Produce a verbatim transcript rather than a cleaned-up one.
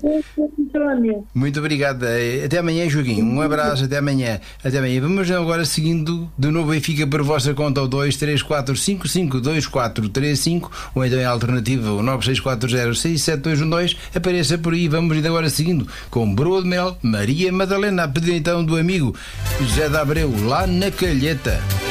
António. Muito obrigado. Até amanhã, Joaquim. Um abraço, até amanhã. Até amanhã. Vamos agora seguindo de novo Benfica por vossa conta ao dois três quatro cinco cinco dois quatro três cinco ou então em alternativa o nove seis quatro zero seis sete dois um dois. Apareça por aí. Vamos ir agora seguindo com Broa de Mel, Maria Madalena, a pedido então do amigo José de Abreu, lá na Calheta.